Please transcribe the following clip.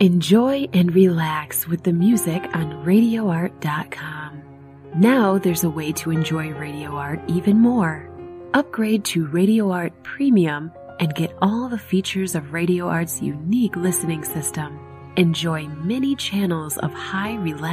Enjoy and relax with the music on RadioArt.com. Now there's a way to enjoy Radio Art even more. Upgrade to Radio Art Premium and get all the features of Radio Art's unique listening system. Enjoy many channels of high relaxation